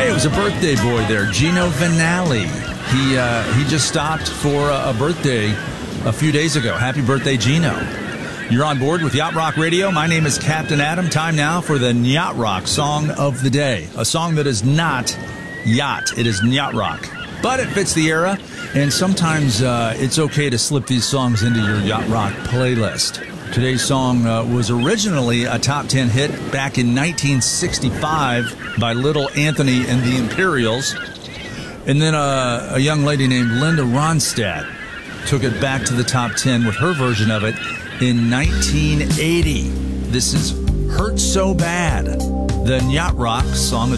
Hey, it was a birthday boy there, Gino Vanelli. He just stopped for a birthday a few days ago. Happy birthday, Gino. You're on board with Yacht Rock Radio. My name is Captain Adam. Time now for the Yacht Rock Song of the Day. A song that is not yacht. It is Yacht Rock. But it fits the era, and sometimes it's okay to slip these songs into your Yacht Rock playlist. Today's song was originally a top 10 hit back in 1965 by Little Anthony and the Imperials. And then a young lady named Linda Ronstadt took it back to the top 10 with her version of it in 1980. This is Hurt So Bad, the Yacht Rock Song of